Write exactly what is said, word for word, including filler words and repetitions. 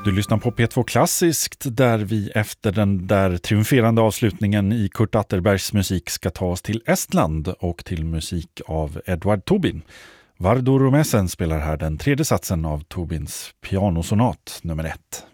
Du lyssnar på P två Klassiskt där vi efter den där triumferande avslutningen i Kurt Atterbergs musik ska ta oss till Estland och till musik av Edward Tobin. Vardo Romesen spelar här den tredje satsen av Tobins pianosonat nummer ett.